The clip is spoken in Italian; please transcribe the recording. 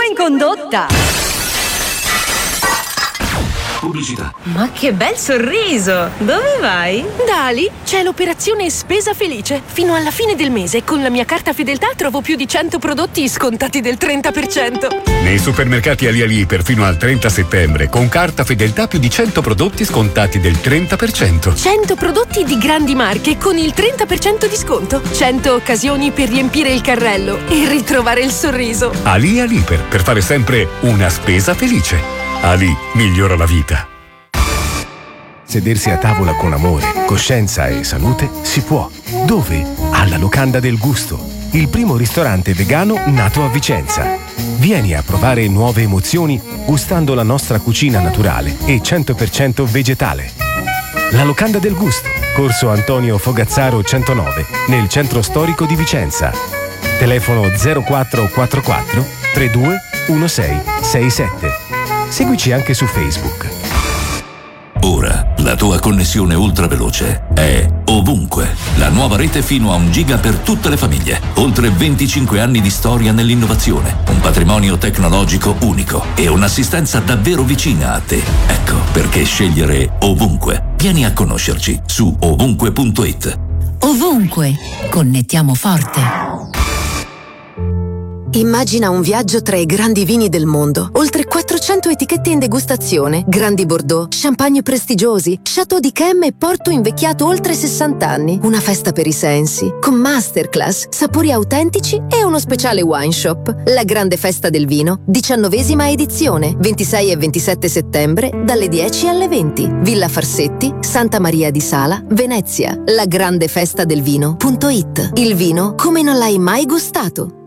in condotta. Pubblicità. Ma che bel sorriso! Dove vai? Da Ali c'è l'operazione Spesa Felice. Fino alla fine del mese con la mia carta Fedeltà trovo più di 100 prodotti scontati del 30%. Nei supermercati Ali perfino al 30 settembre con carta Fedeltà più di 100 prodotti scontati del 30%. 100 prodotti di grandi marche con il 30% di sconto. 100 occasioni per riempire il carrello e ritrovare il sorriso. Ali per fare sempre una spesa felice. Ali migliora la vita. Sedersi a tavola con amore, coscienza e salute si può. Dove? Alla Locanda del Gusto, il primo ristorante vegano nato a Vicenza. Vieni a provare nuove emozioni gustando la nostra cucina naturale e 100% vegetale. La Locanda del Gusto, Corso Antonio Fogazzaro 109, nel centro storico di Vicenza. Telefono 0444 32 1667. Seguici anche su Facebook. Ora la tua connessione ultraveloce è ovunque. La nuova rete fino a 1 giga per tutte le famiglie. Oltre 25 anni di storia nell'innovazione, un patrimonio tecnologico unico e un'assistenza davvero vicina a te. Ecco perché scegliere ovunque. Vieni a conoscerci su ovunque.it. Ovunque. Connettiamo forte. Immagina un viaggio tra i grandi vini del mondo. Oltre 400 etichette in degustazione, grandi Bordeaux, champagne prestigiosi, Chateau d'Yquem e Porto invecchiato oltre 60 anni. Una festa per i sensi, con masterclass, sapori autentici e uno speciale wine shop. La grande festa del vino, 19ª edizione, 26 e 27 settembre, dalle 10 alle 20. Villa Farsetti, Santa Maria di Sala, Venezia. La grande festa del vino.it. Il vino come non l'hai mai gustato.